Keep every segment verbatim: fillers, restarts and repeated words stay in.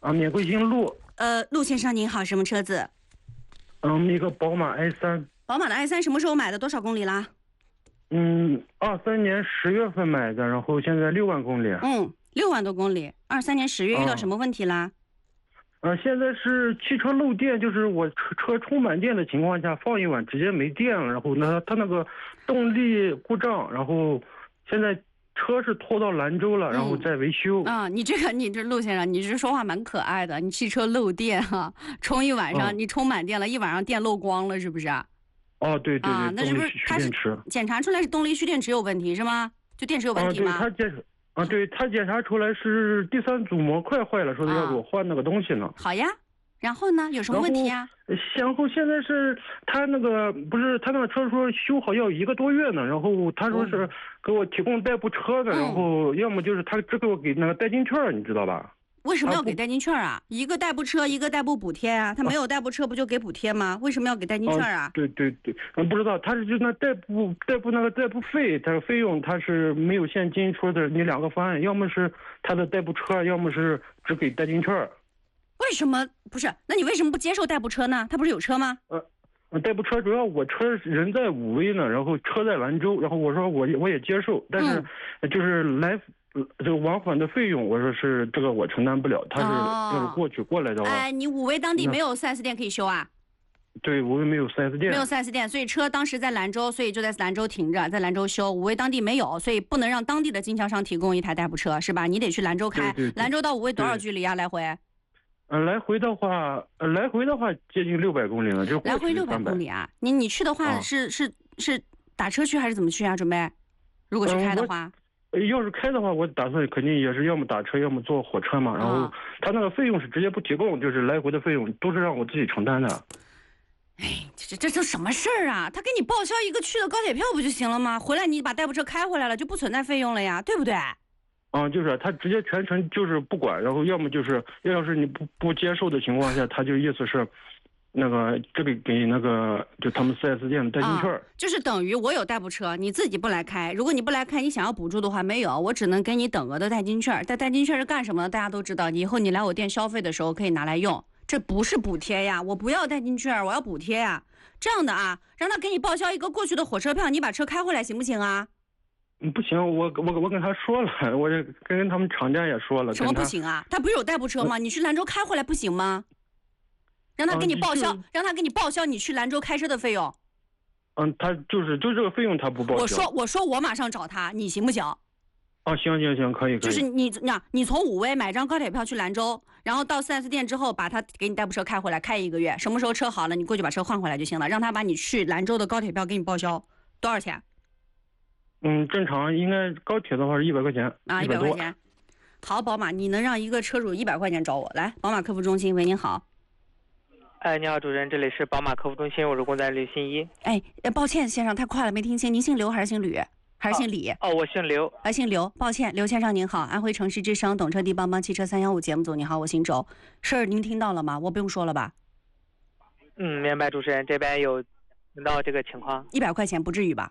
啊，免贵新路。 呃，陆先生您好，什么车子？ 嗯，一个宝马 i 三。 宝马的 i 三什么时候买的？多少公里啦？ 嗯，二三年十月份买的，然后现在六万公里。 嗯，六万多公里。二三年十月遇到什么问题啦？ 呃，现在是汽车漏电，就是我车车充满电的情况下放一晚直接没电了，然后呢，它那个动力故障，然后现在车是拖到兰州了，然后再维修。 嗯、啊，你这个你这陆先生，你这说话蛮可爱的。你汽车漏电哈、啊，充一晚上，嗯、你充满电了，一晚上电漏光了，是不是？ 哦，对对对， 啊，那是不是它是检查出来是动力蓄电池有问题是吗？就电池有问题吗？ 啊，对，他检啊，对他检查出来是第三组模块坏了，说的要给我换那个东西呢。 啊、好呀，然后呢，有什么问题啊？ 然后现在是他那个不是他那个车说修好要一个多月呢，然后他说是给我提供代步车的，嗯、然后要么就是他只给我给那个代金券，你知道吧？ 为什么要给代金券啊？一个代步车，一个代步补贴啊。他没有代步车，不就给补贴吗？为什么要给代金券啊？ 哦、对对对，嗯，不知道，他是就那代步代步那个代步费，他费用他是没有现金，说的你两个方案，要么是他的代步车，要么是只给代金券。 为什么不是？那你为什么不接受代步车呢？他不是有车吗？ 呃，代步车主要我车人在武威呢，然后车在兰州，然后我说我也我也接受，但是就是来。嗯这个往返的费用，我说是这个我承担不了。他是要是过去过来的话， 哎，你武威当地没有 四 S 店可以修啊？ 对，武威没有 四 S 店， 没有 四 S 店，所以车当时在兰州，所以就在兰州停着，在兰州修。武威当地没有，所以不能让当地的经销商提供一台代步车，是吧？你得去兰州开。 对对对， 兰州到武威多少距离啊？来回？ 呃，来回的话，呃，来回的话接近六百公里了，就来回六百公里啊？你你去的话是、啊、是是打车去还是怎么去啊？准备？如果去开的话？ 呃要是开的话，我打算肯定也是要么打车，要么坐火车嘛。然后他那个费用是直接不提供，就是来回的费用都是让我自己承担的。 哎，这这这什么事儿啊？他给你报销一个去的高铁票不就行了吗？回来你把代步车开回来了，就不存在费用了呀，对不对？ 啊，就是他直接全程就是不管，然后要么就是要是你不不接受的情况下，他就意思是。那个这个给那个就他们 四 S 店的代金券、啊， 就是等于我有代步车，你自己不来开。如果你不来开，你想要补助的话没有，我只能给你等额的代金券。但代金券是干什么的？大家都知道，以后你来我店消费的时候可以拿来用，这不是补贴呀！我不要代金券，我要补贴呀！这样的啊，让他给你报销一个过去的火车票，你把车开回来行不行啊？ 嗯，不行，我我我跟他说了，我跟跟他们厂家也说了。 什么不行啊？他不是有代步车吗？你去兰州开回来不行吗？让他给你报销、啊，让他给你报销你去兰州开车的费用。 嗯，他就是就这个费用他不报销。 我说我说我马上找他，你行不行？ 啊，行行行，可以可以。 就是你那，你从武威买张高铁票去兰州，然后到 四 S 店之后，把他给你代步车开回来，开一个月，什么时候车好了，你过去把车换回来就行了，让他把你去兰州的高铁票给你报销，多少钱？ 嗯，正常应该高铁的话是一百块钱啊，一百块钱。好，宝马，你能让一个车主一百块钱找我来？宝马客服中心，喂，您好。 哎，你好，主任，这里是宝马客服中心，我是公仔吕新一。 哎，抱歉，先生，太快了，没听清，您姓刘还是姓吕，还是姓李？ 哦，哦我姓刘。 啊，姓刘，抱歉，刘先生您好，安徽城市之声懂车帝帮帮汽车三幺五节目组，你好，我姓周，事儿您听到了吗？我不用说了吧？ 嗯，明白，主持人这边有听到这个情况。 一百块钱不至于吧？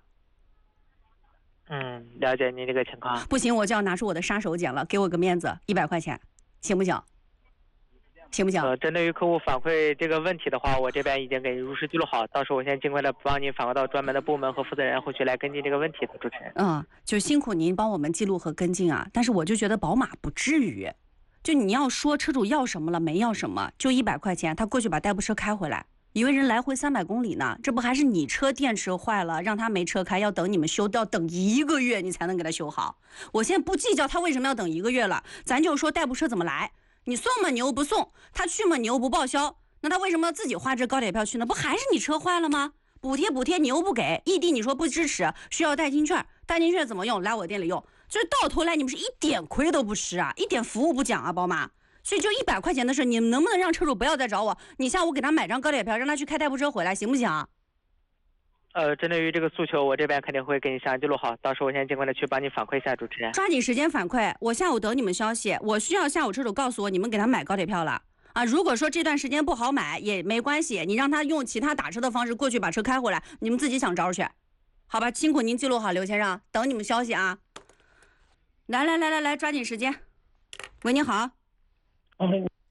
嗯，了解您这个情况。 不行，我就要拿出我的杀手锏了，给我个面子，一百块钱，行不行？行不行？ 呃，针对于客户反馈这个问题的话，我这边已经给如实记录好，到时候我先尽快的帮您反馈到专门的部门和负责人，后续来跟进这个问题的。主持人， 嗯，就辛苦您帮我们记录和跟进啊。但是我就觉得宝马不至于，就你要说车主要什么了没要什么，就一百块钱，他过去把代步车开回来，以为人来回三百公里呢，这不还是你车电池坏了，让他没车开，要等你们修，要等一个月你才能给他修好。我现在不计较他为什么要等一个月了，咱就说代步车怎么来。你送嘛，你又不送；他去嘛，你又不报销。那他为什么要自己花这高铁票去呢？不还是你车坏了吗？补贴补贴你又不给，异地你说不支持，需要代金券，代金券怎么用？来我店里用。就是到头来你们是一点亏都不吃啊，一点服务不讲啊，宝马。所以就一百块钱的事，你们能不能让车主不要再找我？你下午给他买张高铁票，让他去开代步车回来，行不行？ 呃，针对于这个诉求，我这边肯定会给你详细记录好，到时候我先尽快的去帮你反馈一下，主持人。 抓紧时间反馈，我下午等你们消息。我需要下午车主告诉我你们给他买高铁票了啊。如果说这段时间不好买也没关系，你让他用其他打车的方式过去把车开回来，你们自己想招去，好吧？辛苦您记录好，刘先生，等你们消息啊。来来来来来，抓紧时间。喂，你好。 哦，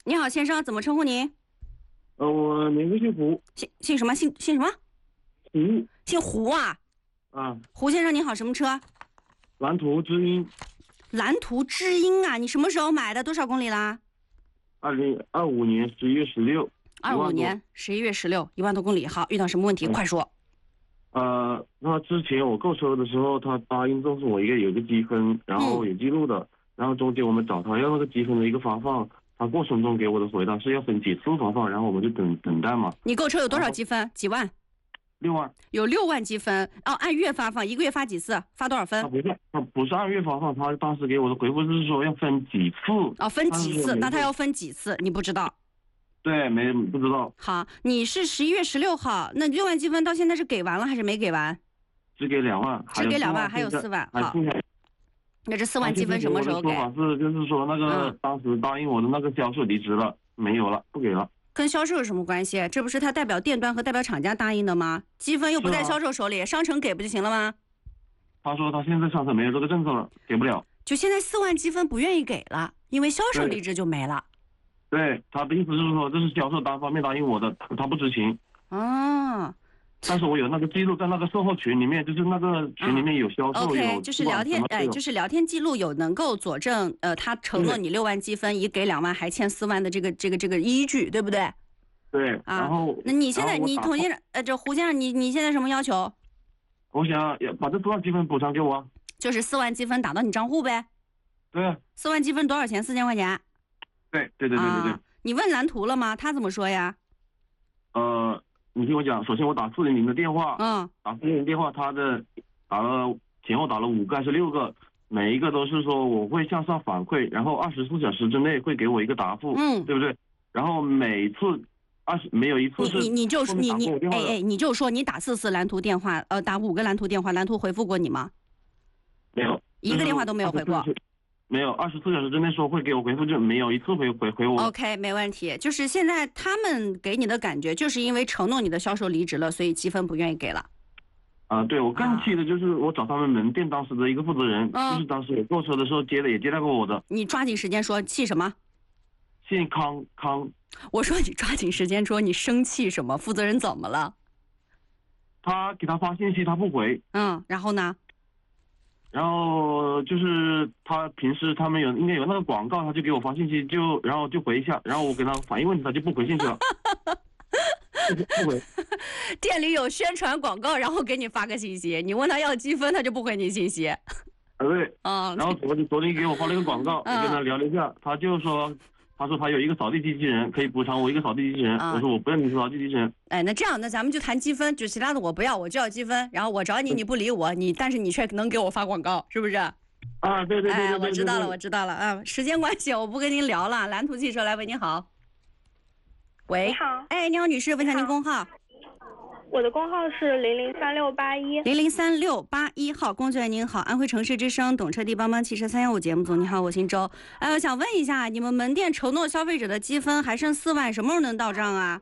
你好，先生，怎么称呼您？ 呃，我名字姓胡。 姓姓什么？姓姓什么？ 胡。 姓胡啊？ 啊。 胡先生，你好，什么车？ 蓝图知音。 蓝图知音啊？你什么时候买的？多少公里啦？ 二零二五年十一月十六。 二五年十一月十六，一万多公里。好，遇到什么问题？嗯、快说。 呃，那之前我购车的时候，他答应告诉我一个有一个积分，然后有记录的，嗯、然后中间我们找他要那个积分的一个发放，他过程中给我的回答是要分几次发放，然后我们就等等待嘛。 你购车有多少积分？几万？ 六万。 有六万积分哦，按月发放，一个月发几次？发多少分？ 他不是，他不是按月发放，他当时给我的回复是说要分几次。 哦，分几次？那他要分几次？你不知道？ 对，没不知道。 好，你是十一月十六号，那六万积分到现在是给完了还是没给完？ 只给两万， 只给两万，还有四万。好，那这四万积分什么时候给？ 说法是就是说那个、嗯、当时答应我的那个销售离职了，没有了，不给了。 跟销售有什么关系？这不是他代表店端和代表厂家答应的吗？积分又不在销售手里，啊、商城给不就行了吗？ 他说他现在商城没有这个政策了，给不了。 就现在四万积分不愿意给了，因为销售离职就没了。 对，他的意思是说这是销售单方面答应我的，他不知情。 哦。 但是我有那个记录在那个售后群里面，就是那个群里面有销售、 嗯、OK， 就是聊天，哎，就是聊天记录有能够佐证，呃，他承诺你六万积分，已给两万，还欠四万的这个这个这个依据，对不对？ 对。 啊、 然后， 那你现在你童先生，呃，这胡先生，你你现在什么要求？ 我想把这四万积分补偿给我。 就是四万积分打到你账户呗。 对啊。 四万积分多少钱？四千块钱。 对对对对对对、 啊。你问蓝图了吗？他怎么说呀？ 呃。你听我讲，首先我打四零零的电话， 嗯， 打四零零电话，他的打了前后打了五个还是六个，每一个都是说我会向上反馈，然后二十四小时之内会给我一个答复， 嗯， 对不对？然后每次二十没有一次是你你就你你哎哎，你就说你打四次蓝图电话，呃，打五个蓝图电话，蓝图回复过你吗？ 没有， 一个电话都没有回过。 没有，二十四小时之内说会给我回复，就没有一次回回回我。 OK， 没问题。就是现在他们给你的感觉，就是因为承诺你的销售离职了，所以积分不愿意给了。 啊、呃，对，我更气的就是我找他们门店当时的一个负责人，嗯、就是当时我购车的时候接的，也接待过我的。 你抓紧时间说，气什么？ 姓康康。 我说你抓紧时间说，你生气什么？负责人怎么了？ 他给他发信息，他不回。 嗯，然后呢？ 然后就是他平时他们有应该有那个广告，他就给我发信息，就然后就回一下，然后我给他反映问题，他就不回信息了。不回。 店里有宣传广告，然后给你发个信息，你问他要积分，他就不回你信息。 啊对。 嗯。 然后昨天昨天给我发了一个广告，我跟他聊了一下，他就说。他说他有一个扫地机器人，可以补偿我一个扫地机器人。啊、我说我不要你扫地机器人。 哎，那这样，那咱们就谈积分，就其他的我不要，我就要积分。然后我找你，你不理我，你但是你却能给我发广告，是不是？ 啊，对对对对对。 哎，我知道了，我知道了啊。时间关系，我不跟您聊了。蓝图汽车来喂，你好。喂。 你好。 哎，你好，女士，问一下您工号。 我的工号是零零三六八一零零三六八一号，工作人员您好，安徽城市之声懂车帝帮帮汽车三幺五节目组，你好，我姓周。哎，我想问一下，你们门店承诺消费者的积分还剩四万，什么时候能到账啊？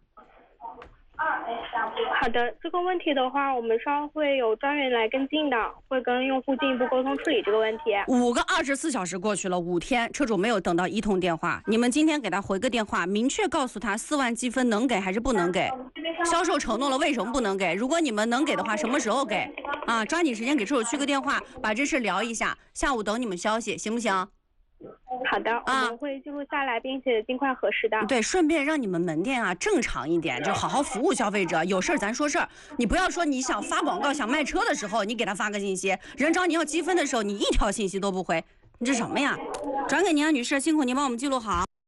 好的，这个问题的话，我们稍后会有专人来跟进的，会跟用户进一步沟通处理这个问题。 五个二十四小时过去了，五天车主没有等到一通电话，你们今天给他回个电话，明确告诉他四万积分能给还是不能给？销售承诺了，为什么不能给？如果你们能给的话，什么时候给？啊，抓紧时间给车主去个电话，把这事聊一下，下午等你们消息，行不行？ 好的，我们会记录下来，并且尽快核实的。 对，顺便让你们门店啊正常一点，就好好服务消费者。有事儿咱说事儿，你不要说你想发广告、想卖车的时候，你给他发个信息；人找你要积分的时候，你一条信息都不回，你这什么呀？转给您啊，女士，辛苦您帮我们记录好。